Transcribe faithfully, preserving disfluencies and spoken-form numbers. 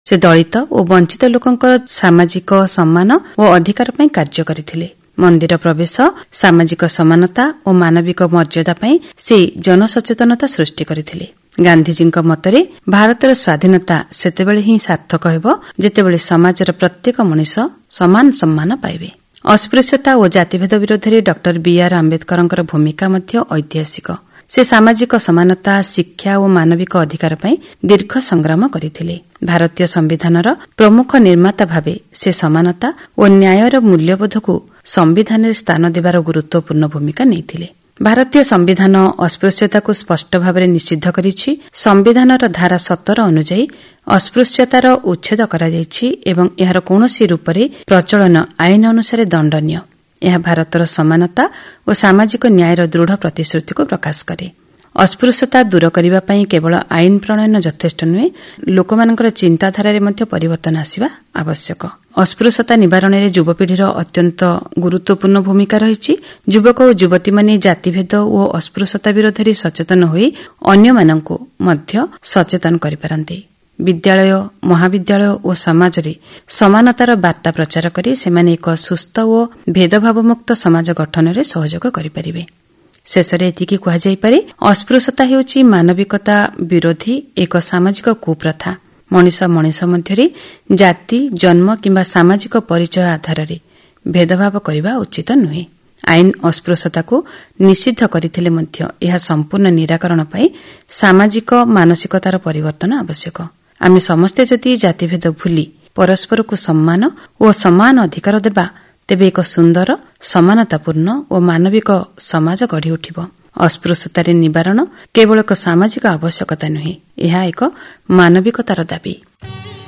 ସେ ଦଳିତ ଓ ବଞ୍ଚିତ ଲୋକଙ୍କର ସାମାଜିକ ସମ୍ମାନ ଓ ଅଧିକାର ପାଇଁ କାର୍ଯ୍ୟ କରିଥିଲେ। ମନ୍ଦିର ପ୍ରବେଶ, ସାମାଜିକ ସମାନତା ଓ ମାନବିକ ମର୍ଯ୍ୟାଦା ପାଇଁ ସେ ଜନସଚେତନତା ସୃଷ୍ଟି କରିଥିଲେ। ଗାନ୍ଧିଜୀଙ୍କ ମତରେ ଭାରତର ସ୍ୱାଧୀନତା ସେତେବେଳେ ହିଁ ସାର୍ଥକ ହେବ ଯେତେବେଳେ ସମାଜର ପ୍ରତ୍ୟେକ ମଣିଷ ସମାନ ସମ୍ମାନ ପାଇବେ। ଅସ୍ପୃଶ୍ୟତା ଓ ଜାତିଭେଦ ବିରୋଧରେ ଡକ୍ଟର ବି ଆର୍ ଆମ୍ବେଦକରଙ୍କର ଭୂମିକା ମଧ୍ୟ ଐତିହାସିକ। ସେ ସାମାଜିକ ସମାନତା, ଶିକ୍ଷା ଓ ମାନବିକ ଅଧିକାର ପାଇଁ ଦୀର୍ଘ ସଂଗ୍ରାମ କରିଥିଲେ। ଭାରତୀୟ ସମ୍ବିଧାନର ପ୍ରମୁଖ ନିର୍ମାତା ଭାବେ ସେ ସମାନତା ଓ ନ୍ୟାୟର ମୂଲ୍ୟବୋଧକୁ ସମ୍ବିଧାନରେ ସ୍ଥାନ ଦେବାର ଗୁରୁତ୍ୱପୂର୍ଣ୍ଣ ଭୂମିକା ନେଇଥିଲେ। ଭାରତୀୟ ସମ୍ବିଧାନ ଅସ୍ପୃଶ୍ୟତାକୁ ସ୍ପଷ୍ଟ ଭାବରେ ନିଷିଦ୍ଧ କରିଛି। ସମ୍ବିଧାନର ଧାରା ସତର ଅନୁଯାୟୀ ଅସ୍ପୃଶ୍ୟତାର ଉଚ୍ଛେଦ କରାଯାଇଛି ଏବଂ ଏହାର କୌଣସି ରୂପରେ ପ୍ରଚଳନ ଆଇନ ଅନୁସାରେ ଦଣ୍ଡନୀୟ। ଏହା ଭାରତର ସମାନତା ଓ ସାମାଜିକ ନ୍ୟାୟର ଦୃଢ଼ ପ୍ରତିଶ୍ରୁତିକୁ ପ୍ରକାଶ କରେ। ଅସ୍ପୃଶ୍ୟତା ଦୂର କରିବା ପାଇଁ କେବଳ ଆଇନ ପ୍ରଣୟନ ଯଥେଷ୍ଟ ନୁହେଁ, ଲୋକମାନଙ୍କର ଚିନ୍ତାଧାରାରେ ମଧ୍ୟ ପରିବର୍ତ୍ତନ ଆସିବା ଆବଶ୍ୟକ। ଅସ୍ପୃଶ୍ୟତା ନିବାରଣରେ ଯୁବପିଢ଼ିର ଅତ୍ୟନ୍ତ ଗୁରୁତ୍ୱପୂର୍ଣ୍ଣ ଭୂମିକା ରହିଛି। ଯୁବକ ଓ ଯୁବତୀମାନେ ଜାତିଭେଦ ଓ ଅସ୍ପୃଶ୍ୟତା ବିରୋଧରେ ସଚେତନ ହୋଇ ଅନ୍ୟମାନଙ୍କୁ ମଧ୍ୟ ସଚେତନ କରିପାରନ୍ତି। ବିଦ୍ୟାଳୟ, ମହାବିଦ୍ୟାଳୟ ଓ ସମାଜରେ ସମାନତାର ବାର୍ତ୍ତା ପ୍ରଚାର କରି ସେମାନେ ଏକ ସୁସ୍ଥ ଓ ଭେଦଭାବମୁକ୍ତ ସମାଜ ଗଠନରେ ସହଯୋଗ କରିପାରିବେ। ଶେଷରେ ଏତିକି କୁହାଯାଇପାରେ, ଅସ୍ପୃଶ୍ୟତା ହେଉଛି ମାନବିକତା ବିରୋଧୀ ଏକ ସାମାଜିକ କୁପ୍ରଥା। ମଣିଷ ମଣିଷ ମଧ୍ୟରେ ଜାତି, ଜନ୍ମ କିମ୍ବା ସାମାଜିକ ପରିଚୟ ଆଧାରରେ ଭେଦଭାବ କରିବା ଉଚିତ ନୁହେଁ। ଆଇନ ଅସ୍ପୃଶ୍ୟତାକୁ ନିଷିଦ୍ଧ କରିଥିଲେ ମଧ୍ୟ ଏହା ସମ୍ପୂର୍ଣ୍ଣ ନିରାକରଣ ପାଇଁ ସାମାଜିକ ମାନସିକତାର ପରିବର୍ତ୍ତନ ଆବଶ୍ୟକ। ଆମେ ସମସ୍ତେ ଯଦି ଜାତିଭେଦ ଭୁଲି ପରସ୍ପରକୁ ସମ୍ମାନ ଓ ସମାନ ଅଧିକାର ଦେବା, ତେବେ ଏକ ସୁନ୍ଦର, ସମାନତାପୂର୍ଣ୍ଣ ଓ ମାନବିକ ସମାଜ ଗଢ଼ି ଉଠିବ। ଅସ୍ପୃଶ୍ୟତାରେ ନିବାରଣ କେବଳ ଏକ ସାମାଜିକ ଆବଶ୍ୟକତା ନୁହେଁ, ଏହା ଏକ ମାନବିକତାର ଦାବି।